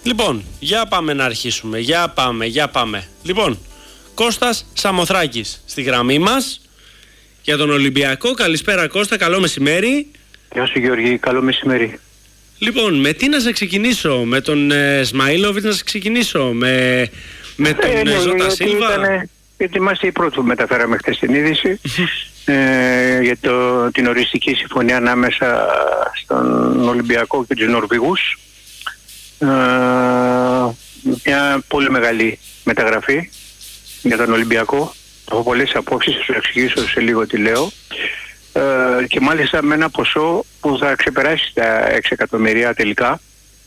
Λοιπόν, για πάμε να αρχίσουμε. Για πάμε. Λοιπόν, Κώστας Σαμοθράκης στη γραμμή μας για τον Ολυμπιακό. Καλησπέρα Κώστα, καλό μεσημέρι. Γεια σου Γιώργη, καλό μεσημέρι. Λοιπόν, με τι να σε ξεκινήσω, με τον Σμαΐλοβιτς να σε ξεκινήσω, με τον Ζώτα Σίλβα. Γιατί είμαστε οι πρώτοι που μεταφέραμε χθες την είδηση για την οριστική συμφωνία ανάμεσα στον Ολυμπιακό και τους Νορβηγούς. Μια πολύ μεγάλη μεταγραφή για τον Ολυμπιακό. Έχω πολλές απόψεις, θα σου εξηγήσω σε λίγο τι λέω. Και μάλιστα με ένα ποσό που θα ξεπεράσει τα 6 εκατομμυρία τελικά,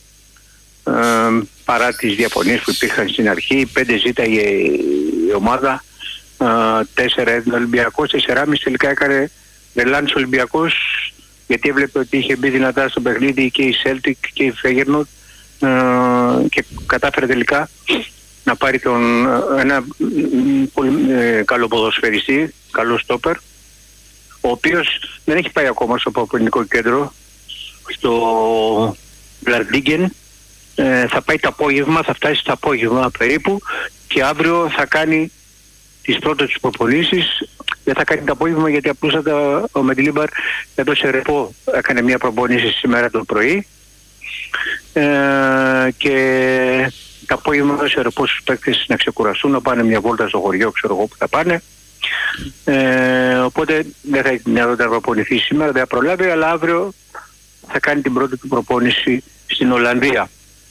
παρά τις διαφωνίες που υπήρχαν στην αρχή. 5 ζήταγε η ομάδα, 4 έδινε ο Ολυμπιακός, 4,5 τελικά έκανε ρελάνς ο Ολυμπιακός, γιατί έβλεπε ότι είχε μπει δυνατά στο παιχνίδι και η Celtic και η Feyenoord, και κατάφερε τελικά να πάρει ένα πολύ καλό ποδοσφαιριστή, καλό στόπερ, ο οποίος δεν έχει πάει ακόμα στο Παπα-Ελληνικό Κέντρο, στο Βλαρντίγκεν. Θα πάει το απόγευμα, θα φτάσει το απόγευμα περίπου, και αύριο θα κάνει τις πρώτες τους προπονήσεις. Δεν θα κάνει το απόγευμα γιατί απλούστατα ο Μεντιλίμπαρ έδωσε ρεπό, έκανε μια προπονήση σήμερα το πρωί, και το απόγευμα έδωσε ρεπό στους παίκτες να ξεκουραστούν, να πάνε μια βόλτα στο χωριό, ξέρω εγώ που θα πάνε. Οπότε δεν θα έχει δυνατότητα να προπονηθεί σήμερα, δεν θα προλάβει, αλλά αύριο θα κάνει την πρώτη του προπόνηση στην Ολλανδία.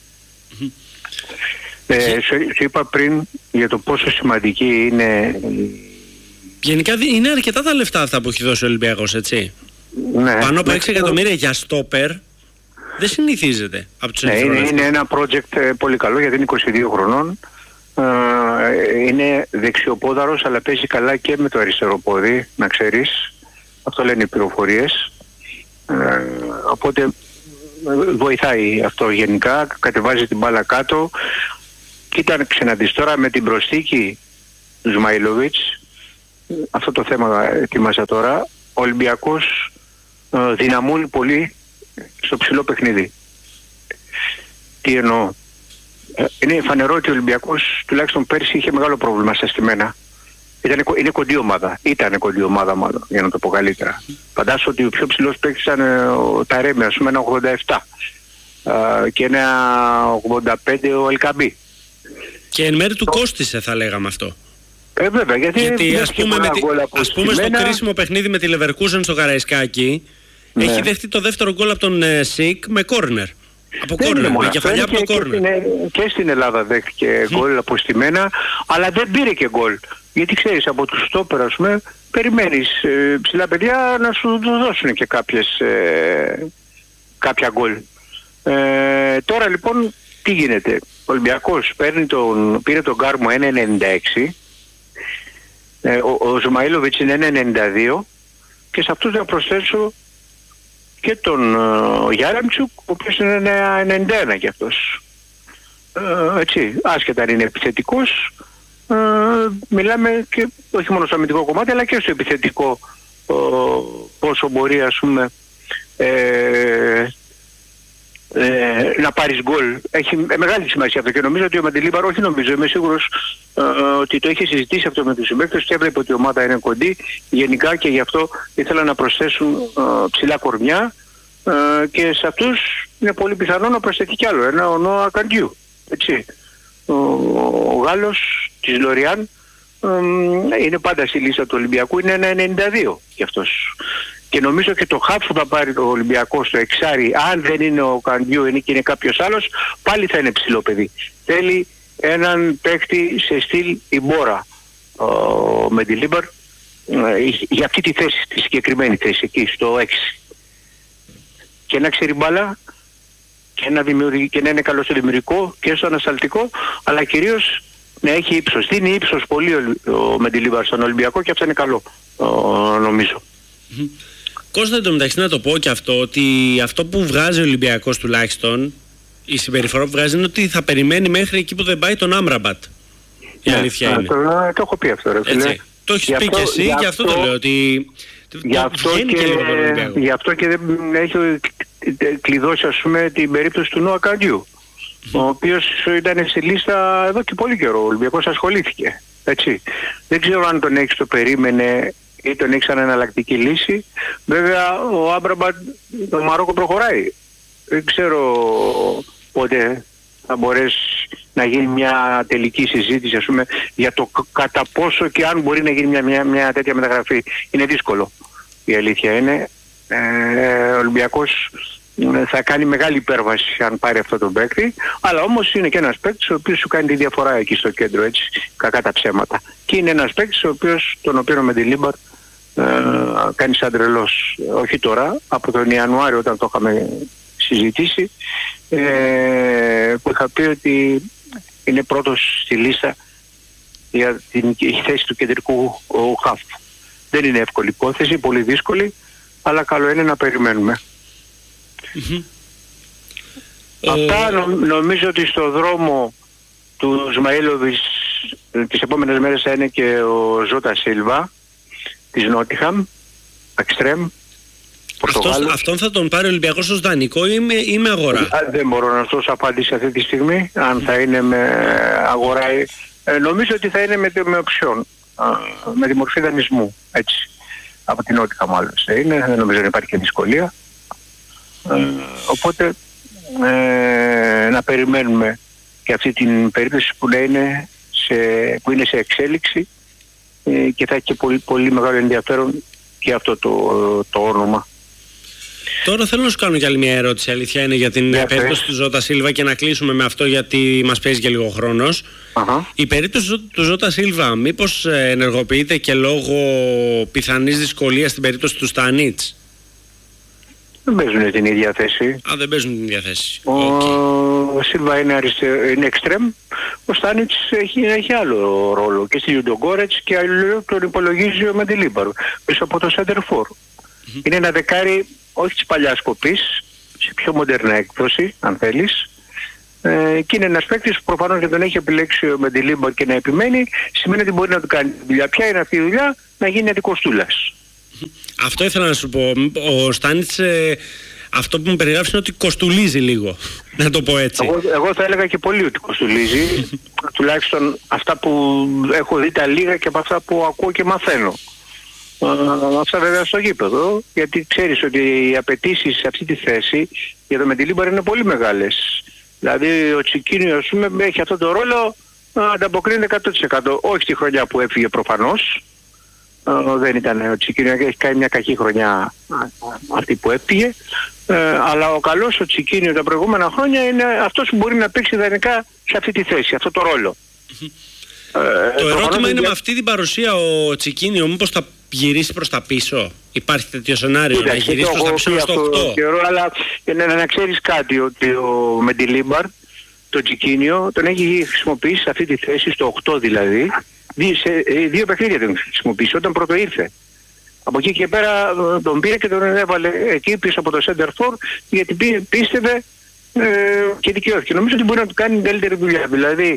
Σου είπα πριν για το πόσο σημαντική είναι. Γενικά είναι αρκετά τα λεφτά αυτά που έχει δώσει ο Ολυμπιακός, έτσι. Ναι, πάνω από 6 εκατομμύρια για στόπερ δεν συνηθίζεται από τους Ερυθρόλευκους. Είναι ένα project πολύ καλό, γιατί είναι 22 χρονών. Είναι δεξιοπόδαρος, αλλά παίζει καλά και με το αριστερό πόδι, να ξέρεις. Αυτό λένε οι πληροφορίες. Οπότε βοηθάει αυτό γενικά, κατεβάζει την μπάλα κάτω. Κοίταξε να δεις τώρα με την προσθήκη του Σμαΐλοβιτς, αυτό το θέμα ετοιμάσα τώρα, ο Ολυμπιακός δυναμώνει πολύ στο ψηλό παιχνίδι. Τι εννοώ? Είναι φανερό ότι ο Ολυμπιακός τουλάχιστον πέρσι είχε μεγάλο πρόβλημα στα στημένα. Είναι κοντή ομάδα. Ήταν κοντή ομάδα μάλλον, για να το πω καλύτερα. Φαντάσου ότι ο πιο ψηλός παίκτης ήταν ο Ταρέμι, ας πούμε, ένα 87. Και ένα 85 ο Ελκαμπή. Και εν μέρει του κόστισε, θα λέγαμε αυτό. Βέβαια, γιατί ας πούμε στο κρίσιμο παιχνίδι με τη Leverkusen στο Καραϊσκάκι, ναι, έχει δεχτεί το δεύτερο γκολ από τον Σικ με κόρνερ. Από κόρνερ, με κεφαλιά από το κόρνερ. Και στην Ελλάδα δέχτηκε γκολ από στημένα, αλλά δεν πήρε και γκολ. Γιατί ξέρεις, από τους στόπερ, ας πούμε, περιμένεις ψηλά παιδιά να σου δώσουν και κάποια γκολ. Τώρα λοιπόν τι γίνεται? Ο Ολυμπιακός πήρε τον Γκάρμο 1,96, ο Σμαΐλοβιτς είναι 1,92, και σε αυτούς θα προσθέσω και τον Γιάρεμτσουκ, ο οποίος είναι 1,91 κι αυτός. Έτσι, άσχετα αν είναι επιθετικός, μιλάμε και όχι μόνο στο αμυντικό κομμάτι, αλλά και στο επιθετικό, πόσο μπορεί, ας πούμε, να πάρεις γκολ. Έχει μεγάλη σημασία αυτό, και νομίζω ότι ο Μεντιλίμπαρ, όχι νομίζω, είμαι σίγουρος ότι το είχε συζητήσει αυτό με τους συμπαίκτες και έβλεπε ότι η ομάδα είναι κοντή γενικά, και γι' αυτό ήθελα να προσθέσουν ψηλά κορμιά, και σε αυτούς είναι πολύ πιθανό να προσθεθεί κι άλλο ένα, ο Νόα Καντιού, έτσι. Ο Γάλλος της Λοριάν είναι πάντα στη λίστα του Ολυμπιακού, είναι ένα 92 γι' αυτός. Και νομίζω και το χαφ που θα πάρει το Ολυμπιακό στο εξάρι, αν δεν είναι ο Καντιού και είναι κάποιος άλλος, πάλι θα είναι ψηλό παιδί. Θέλει έναν παίκτη σε στυλ Ιμπόρα, ο Μεντιλίμπαρ, για αυτή τη θέση, τη συγκεκριμένη θέση εκεί στο 6. Και να ξέρει μπάλα, και να είναι καλό στο δημιουργικό και στο ανασταλτικό, αλλά κυρίως να έχει ύψος. Δίνει ύψος πολύ ο Μεντιλίμπαρ στον Ολυμπιακό, και αυτό είναι καλό, νομίζω. Κώστα, εντωμεταξύ να το πω και αυτό, ότι αυτό που βγάζει ο Ολυμπιακός τουλάχιστον, η συμπεριφορά που βγάζει, είναι ότι θα περιμένει μέχρι εκεί που δεν πάει τον Άμραμπατ. Η αλήθεια είναι. Το έχω πει αυτό, ρε φίλε. Το έχεις πει και εσύ, και αυτό το λέω, ότι γι' αυτό και δεν έχει κλειδώσει, ας πούμε, την περίπτωση του Νόα Καντιού. ο οποίος ήταν στη λίστα εδώ και πολύ καιρό. Ο Ολυμπιακός ασχολήθηκε. Έτσι. Δεν ξέρω αν τον έχεις το περίμενε ή τον έχεις σαν εναλλακτική λύση. Βέβαια ο Άμπραμπατ, το Μαρόκο προχωράει. Δεν ξέρω πότε θα μπορέσει να γίνει μια τελική συζήτηση, ας πούμε, για το κατά πόσο και αν μπορεί να γίνει μια τέτοια μεταγραφή. Είναι δύσκολο. Η αλήθεια είναι. Ο Ολυμπιακός θα κάνει μεγάλη υπέρβαση αν πάρει αυτό τον παίκτη, αλλά όμως είναι και ένας παίκτης ο οποίος σου κάνει τη διαφορά εκεί στο κέντρο, έτσι, κακά τα ψέματα. Και είναι ένας παίκτης τον οποίο ο Μεντιλίμπαρ κάνει σαν τρελός. Όχι τώρα, από τον Ιανουάριο όταν το είχαμε συζητήσει, που είχα πει ότι είναι πρώτος στη λίστα για την θέση του κεντρικού χαφ. Δεν είναι εύκολη υπόθεση, πολύ δύσκολη, αλλά καλό είναι να περιμένουμε. Αυτά νομίζω ότι στο δρόμο του Σμαήλοβιτς τις επόμενες μέρες θα είναι και ο Ζώτα Σίλβα της Νότιχαμ, εξτρέμ. Αυτόν θα τον πάρει ο Ολυμπιακός ως δανεικό ή με αγορά? Δεν μπορώ να δώσω απάντηση αυτή τη στιγμή αν θα είναι με αγορά. Νομίζω ότι θα είναι με οψιόν, με τη μορφή δανεισμού, έτσι, από την Νότιχαμ μάλλον. Δεν νομίζω να υπάρχει και δυσκολία. Οπότε να περιμένουμε και αυτή την περίπτωση που είναι σε εξέλιξη και θα έχει και πολύ, πολύ μεγάλο ενδιαφέρον και αυτό το όνομα. Τώρα θέλω να σου κάνω και άλλη μια ερώτηση, αλήθεια είναι, για την περίπτωση του Ζώτα Σίλβα και να κλείσουμε με αυτό γιατί μας παίζει και λίγο χρόνος. Η περίπτωση του Ζώτα Σίλβα μήπως ενεργοποιείται και λόγω πιθανής δυσκολίας στην περίπτωση του Στάνιτς? Δεν παίζουν την ίδια θέση. Δεν παίζουν την ίδια θέση. Ο Σίλβα είναι εξτρέμ. Ο Στάνιτς έχει άλλο ρόλο και στη Λιουντογκόρετς και άλλο τον υπολογίζει ο Μεντιλίμπαρ πίσω από το center for. Είναι ένα δεκάρι όχι της παλιάς κοπής, σε πιο μοντέρνα έκδοση αν θέλεις, και είναι ένας παίκτης που προφανώς και τον έχει επιλέξει ο Μεντιλίμπαρ και να επιμένει, σημαίνει ότι μπορεί να του κάνει τη δουλειά. Ποια είναι αυτή η δουλειά? Να γίνει αντικοστούλας. Αυτό ήθελα να σου πω. Ο Στάνιτς, αυτό που μου περιγράφει είναι ότι κοστουλίζει λίγο, να το πω έτσι. Εγώ θα έλεγα και πολύ ότι κοστουλίζει, τουλάχιστον αυτά που έχω δει τα λίγα και από αυτά που ακούω και μαθαίνω. Αυτά βέβαια στο γήπεδο, γιατί ξέρεις ότι οι απαιτήσεις σε αυτή τη θέση για το Μεντιλίμπαρ είναι πολύ μεγάλες. Δηλαδή ο Τσικίνιο, ας πούμε, έχει αυτό το ρόλο, ανταποκρίνεται 100%. Όχι τη χρονιά που έφυγε προφανώς. Δεν ήταν ο Τσικίνιο, έχει κάνει μια κακή χρονιά αυτή που έφυγε, αλλά ο καλός ο Τσικίνιο τα προηγούμενα χρόνια είναι αυτός που μπορεί να παίξει ιδανικά σε αυτή τη θέση, αυτό το ρόλο. Το ερώτημα είναι με αυτή την παρουσία ο Τσικίνιο μήπως θα γυρίσει προς τα πίσω? Υπάρχει τέτοιο σενάριο να γυρίσει προς τα πίσω στο 8? Αλλά να ξέρεις κάτι, ότι ο Μεντιλίμπαρ, το Τσικίνιο, τον έχει χρησιμοποιήσει σε αυτή τη θέση, στο 8 δηλαδή, δύο παιχνίδια τον χρησιμοποιήσει όταν πρώτο ήρθε. Από εκεί και πέρα τον πήρε και τον έβαλε εκεί πίσω από το center for, γιατί πίστευε και δικαιώθηκε. Νομίζω ότι μπορεί να του κάνει την καλύτερη δουλειά. Δηλαδή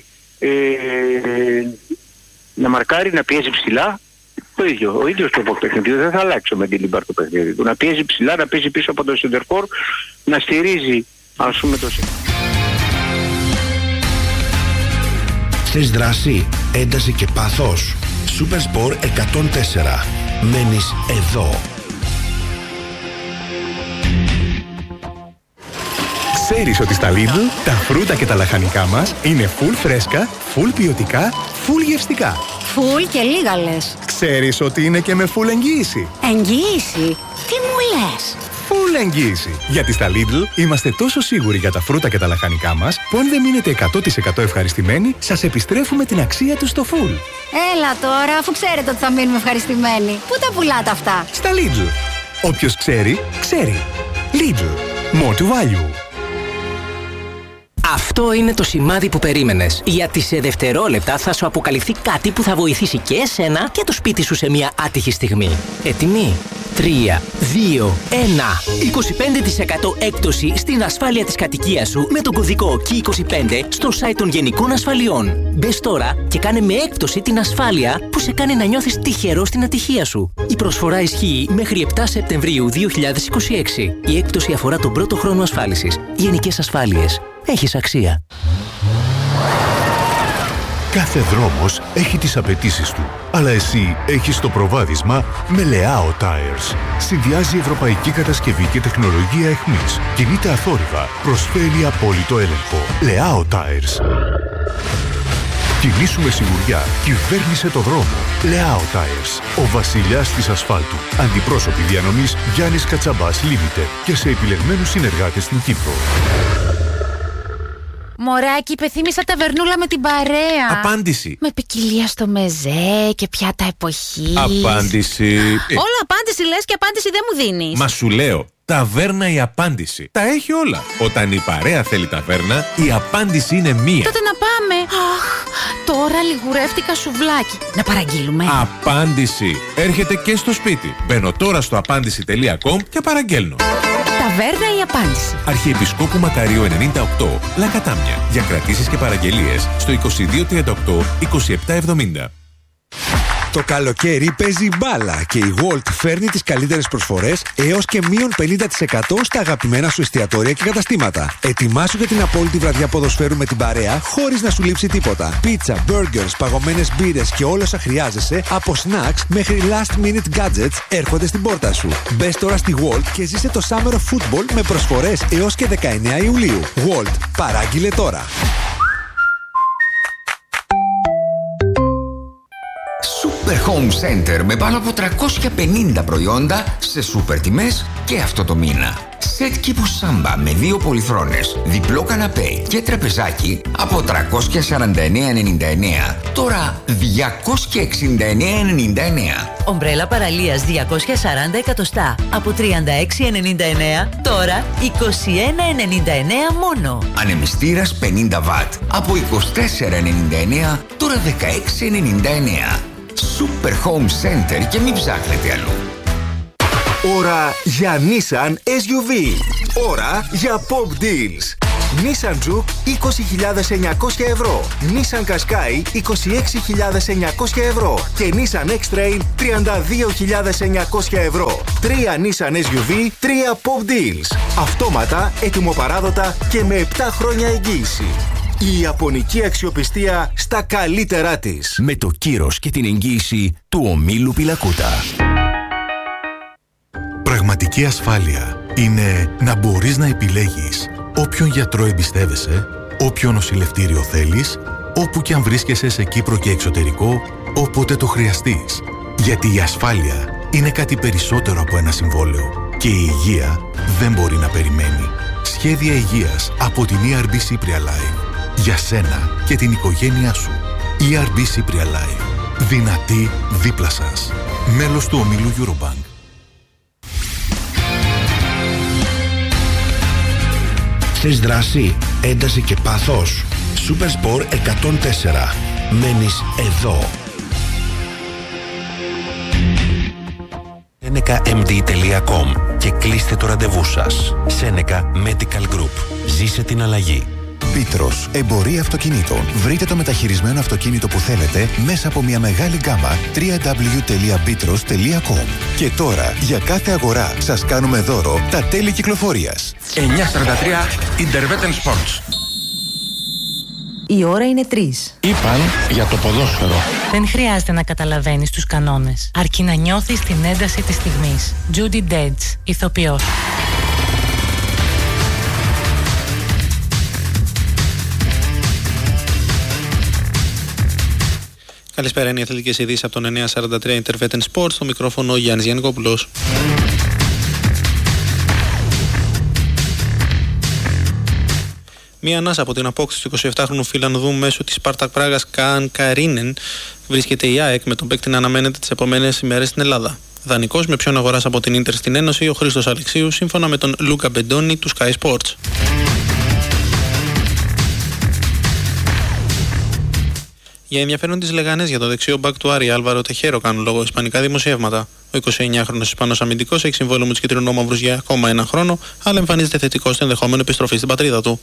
να μαρκάρει, να πιέζει ψηλά. Ο ίδιος το παιχνίδι δεν θα αλλάξει με την Λιμπάρ το παιχνίδι του. Να πιέζει ψηλά, να πιέζει πίσω από το center for, να στηρίζει, ας πούμε, το Θες δράση, ένταση και πάθος? Supersport 104. Μένεις εδώ. Ξέρεις ότι στα Lidl τα φρούτα και τα λαχανικά μας είναι full φρέσκα, full ποιοτικά, full γευστικά. Full και λίγα λες. Ξέρεις ότι είναι και με full εγγύηση? Εγγύηση? Τι μου λες? Full εγγύηση. Γιατί στα Lidl είμαστε τόσο σίγουροι για τα φρούτα και τα λαχανικά μας που αν δεν μείνετε 100% ευχαριστημένοι, σας επιστρέφουμε την αξία τους στο full. Έλα τώρα, αφού ξέρετε ότι θα μείνουμε ευχαριστημένοι. Πού τα πουλάτε αυτά? Στα Lidl. Όποιος ξέρει, ξέρει. Lidl. More to value. Αυτό είναι το σημάδι που περίμενες. Γιατί σε δευτερόλεπτα θα σου αποκαλυφθεί κάτι που θα βοηθήσει και εσένα και το σπίτι σου σε μια άτυχη στιγμή. Έτοιμοι? 3, 2, 1. 25% έκπτωση στην ασφάλεια της κατοικίας σου με τον κωδικό KEY25 στο site των Γενικών Ασφαλιών. Μπες τώρα και κάνε με έκπτωση την ασφάλεια που σε κάνει να νιώθεις τυχερό στην ατυχία σου. Η προσφορά ισχύει μέχρι 7 Σεπτεμβρίου 2026. Η έκπτωση αφορά τον πρώτο χρόνο ασφάλισης. Γενικές Ασφάλειες. Έχεις αξία. Κάθε δρόμος έχει τις απαιτήσεις του, αλλά εσύ έχεις το προβάδισμα με Leao Tires. Συνδυάζει ευρωπαϊκή κατασκευή και τεχνολογία εχμής. Κινείται αθόρυβα, προσφέρει απόλυτο έλεγχο. Leao Tires. Κινήσου με σιγουριά, κυβέρνησε το δρόμο. Leao Tires. Ο βασιλιάς της ασφάλτου. Αντιπρόσωποι διανομής Γιάννης Κατσαμπάς Limited και σε επιλεγμένους συνεργάτες στην Κύπρο. Μωράκι, υπεθύμησα ταβερνούλα με την παρέα. Απάντηση. Με ποικιλία στο μεζέ και πιάτα εποχής. Απάντηση. Όλο απάντηση λες και απάντηση δεν μου δίνεις. Μα σου λέω, ταβέρνα η απάντηση. Τα έχει όλα. Όταν η παρέα θέλει ταβέρνα, η απάντηση είναι μία. Τότε να πάμε. Αχ, τώρα λιγουρεύτηκα σουβλάκι. Να παραγγείλουμε. Απάντηση. Έρχεται και στο σπίτι. Μπαίνω τώρα στο απάντηση.com και παραγγέλνω. Ταβέρνα η απάντηση. Αρχιεπισκόπου Μακαρίου 98, Λακατάμια. Για κρατήσεις και παραγγελίες στο 2238 2770. Το καλοκαίρι παίζει μπάλα και η Walt φέρνει τις καλύτερες προσφορές έως και μείον 50% στα αγαπημένα σου εστιατόρια και καταστήματα. Ετοιμάσου για την απόλυτη βραδιά ποδοσφαίρου με την παρέα χωρίς να σου λείψει τίποτα. Πίτσα, burgers, παγωμένες μπύρες και όλα όσα χρειάζεσαι, από snacks μέχρι last minute gadgets έρχονται στην πόρτα σου. Μπες τώρα στη Walt και ζήσε το Summer of Football με προσφορές έως και 19 Ιουλίου. Walt, παράγγειλε τώρα. Super Home Center με πάνω από 350 προϊόντα σε σούπερ τιμές και αυτό το μήνα. Σετ κήπου σάμπα με 2 πολυθρόνες, διπλό καναπέ και τραπεζάκι από 349,99. Τώρα 269,99. Ομπρέλα παραλίας 240 εκατοστά από 36,99. Τώρα 21,99 μόνο. Ανεμιστήρας 50 βατ από 24,99. Τώρα 16,99. Super Home Center και μην ψάχνετε αλλού. Ώρα για Nissan SUV. Ώρα για Pop Deals. Nissan Juke 20.900 ευρώ. Nissan Qashqai 26.900 ευρώ. Και Nissan X-Trail 32.900 ευρώ. 3 Nissan SUV, 3 Pop Deals. Αυτόματα, ετοιμοπαράδοτα και με 7 χρόνια εγγύηση. Η ιαπωνική αξιοπιστία στα καλύτερά της. Με το κύρος και την εγγύηση του ομίλου Πιλακούτα. Πραγματική ασφάλεια είναι να μπορείς να επιλέγεις όποιον γιατρό εμπιστεύεσαι, όποιο νοσηλευτήριο θέλεις, όπου και αν βρίσκεσαι σε Κύπρο και εξωτερικό, όποτε το χρειαστείς. Γιατί η ασφάλεια είναι κάτι περισσότερο από ένα συμβόλαιο και η υγεία δεν μπορεί να περιμένει. Σχέδια υγείας από την ERB Cypria Life. Για σένα και την οικογένειά σου. ERB Cypria Life. Δυνατή δίπλα σας. Μέλος του ομίλου Eurobank. Θες δράση, ένταση και πάθος. Super Sport 104. Μένεις εδώ. Seneca-md.com και κλείστε το ραντεβού σας. Seneca Medical Group. Ζήσε την αλλαγή. Πίτρος, εμπορία αυτοκινήτων. Βρείτε το μεταχειρισμένο αυτοκίνητο που θέλετε μέσα από μια μεγάλη γκάμα www.bitros.com. Και τώρα, για κάθε αγορά, σας κάνουμε δώρο τα τέλη κυκλοφορίας. 9:43 Intervetten Sports. Η ώρα είναι 3. Είπαν για το ποδόσφαιρο. Δεν χρειάζεται να καταλαβαίνεις τους κανόνες, αρκεί να νιώθεις την ένταση της στιγμής. Judy Dench, ηθοποιός. Καλησπέρα, είναι οι αθλητικές ειδήσεις από τον 943 Intervetten Sports. Στο μικρόφωνο ο Γιάννης Γιαννικόπουλος. Μία ανάσα από την απόκτηση του 27χρονου Φιλανδού μέσω της Spartak Πράγας Καν Καρίνεν βρίσκεται η ΑΕΚ, με τον παίκτη να αναμένεται τις επόμενες ημέρες στην Ελλάδα. Δανεικός με ποιον αγοράς από την Ίντερ στην Ένωση, ο Χρήστος Αλεξίου, σύμφωνα με τον Λούκα Μπεντόνι του Sky Sports. Για ενδιαφέρον της Λεγανές για το δεξιό μπακ του Άρη Άλβαρο Τεχέρο κάνουν λόγο ισπανικά δημοσιεύματα. Ο 29χρονος Ισπανός αμυντικός έχει συμβόλαιο με τους κυτρινόμαυρους για ακόμα ένα χρόνο, αλλά εμφανίζεται θετικό στο ενδεχόμενο επιστροφή στην πατρίδα του.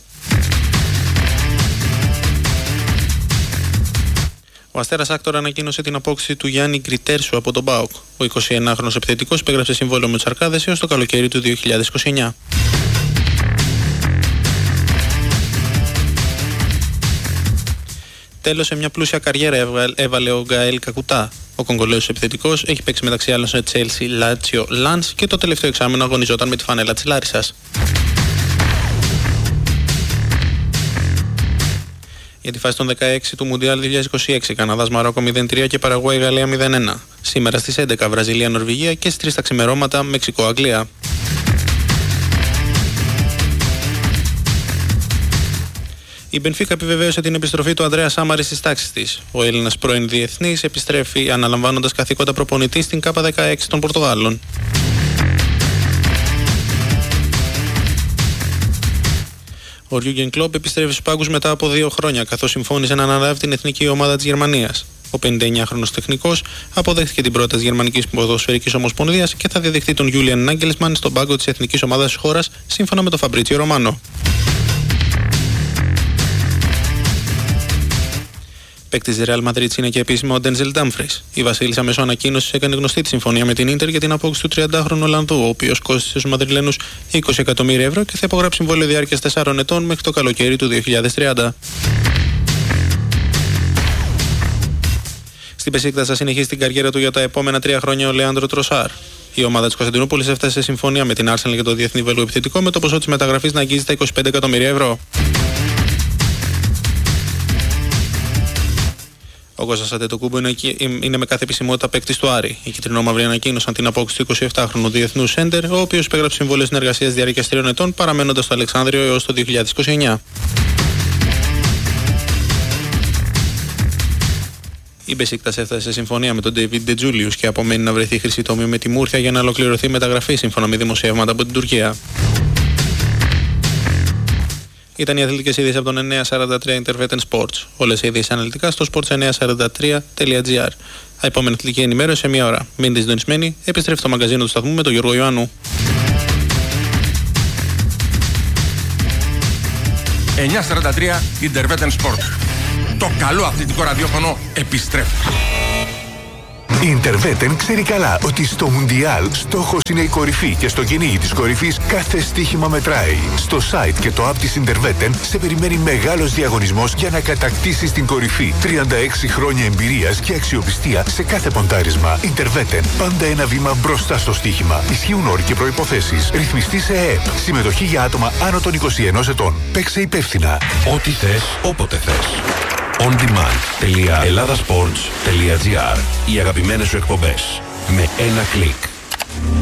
Ο Αστέρας Άκτορα ανακοίνωσε την απόκτηση του Γιάννη Γκριτέρσου από τον ΠΑΟΚ. Ο 29χρονος επιθετικός υπέγραψε συμβόλαιο με τους Αρκάδες έως το καλοκαίρι του 2029. Τέλος, σε μια πλούσια καριέρα έβαλε ο Γκαέλ Κακουτά. Ο Κογκολέος επιθετικός έχει παίξει μεταξύ άλλων σε Chelsea, Λάτσιο, Λανς και το τελευταίο εξάμηνο αγωνιζόταν με τη φανέλα της Λάρισσας. Για τη φάση των 16 του Μουντιάλ 2026, Καναδάς Μαρόκο 0-3 και Παραγουάη Γαλλία 0-1. Σήμερα στις 11 Βραζιλία Νορβηγία και στις 3 τα ξημερώματα Μεξικό Αγγλία. Η Μπενφίκα επιβεβαίωσε την επιστροφή του Ανδρέα Σάμαρη στις τάξεις της. Ο Έλληνας πρώην διεθνής επιστρέφει αναλαμβάνοντας καθήκοντα προπονητή στην K16 των Πορτογάλων. Ο Ριούγκεν Κλόπ επιστρέφει στους πάγκους μετά από 2 χρόνια, καθώς συμφώνησε να αναλάβει την εθνική ομάδα της Γερμανίας. Ο 59χρονος τεχνικός αποδέχτηκε την πρόταση της Γερμανικής Ποδοσφαιρικής Ομοσπονδίας και θα διαδεχτεί τον Γιούλιαν Νάγκελσμαν στον πάγκο της εθνικής ομάδας της χώρας, σύμφωνα με τον Φαμπρίτσιο Ρωμάνο. Παίκτης της Ρεάλ Μαδρίτης είναι και επίσημα ο Ντένζελ Ντάμφρις. Η Βασίλισσα μέσω ανακοίνωσης έκανε γνωστή τη συμφωνία με την Ίντερ για την απόκτηση του 30χρονου Ολλανδού, ο οποίος κόστησε στους Μαδριλένους 20 εκατομμύρια ευρώ και θα υπογράψει συμβόλαιο διάρκειας 4 ετών μέχρι το καλοκαίρι του 2030. Στην Πεσίκτας θα συνεχίσει την καριέρα του για τα επόμενα 3 χρόνια ο Λεάνδρο Τροσάρ. Η ομάδα της Κωνσταντινούπολης έφτασε σε συμφωνία με την Arsenal για το διεθνή βελοεπιθετικό, με το ποσό της μεταγραφής να αγγίζει τα 25 εκατομμύρια ευρώ. Ο Κώστας Αντετοκούμπο είναι με κάθε επισημότητα παίκτης του Άρη. Οι κυτρινόμαυροι ανακοίνωσαν την απόκτηση του 27χρονου διεθνού σέντερ, ο οποίος υπέγραψε συμβόλαιο συνεργασίας διάρκειας 3 ετών, παραμένοντας στο Αλεξάνδριο έως το 2029. Η Μπεσίκτας έφτασε σε συμφωνία με τον Ντέιβιντ Ντετζούλιους και απομένει να βρεθεί χρυσή τομή με τη Μούρθια για να ολοκληρωθεί η μεταγραφή, σύμφωνα με δημοσιεύματα από την Τουρκία. Ήταν οι αθλητικές ειδήσεις από τον 943 Intervetten Sports. Όλες οι ειδήσεις αναλυτικά στο sports943.gr. Επόμενη αθλητική ενημέρωση σε 1 ώρα. Μείνετε συντονισμένοι, επιστρέφει το μαγκαζίνο του σταθμού με τον Γιώργο Ιωάννου. 943 Intervetten Sports. Το καλό αθλητικό ραδιόφωνο επιστρέφει. Η Intervetten ξέρει καλά ότι στο Μουντιάλ στόχος είναι η κορυφή και στο κυνήγι της κορυφής κάθε στοίχημα μετράει. Στο site και το app της Intervetten σε περιμένει μεγάλος διαγωνισμός για να κατακτήσεις την κορυφή. 36 χρόνια εμπειρίας και αξιοπιστία σε κάθε ποντάρισμα. Intervetten, πάντα ένα βήμα μπροστά στο στοίχημα. Ισχύουν όροι και προϋποθέσεις. Ρυθμιστή σε ΕΕΠ. Συμμετοχή για άτομα άνω των 21 ετών. Παίξε υπεύθυνα. Ό,τι θες, όποτε θες. ondemand.ελλάδασπορτς.gr. Οι αγαπημένες σου εκπομπές με ένα κλικ.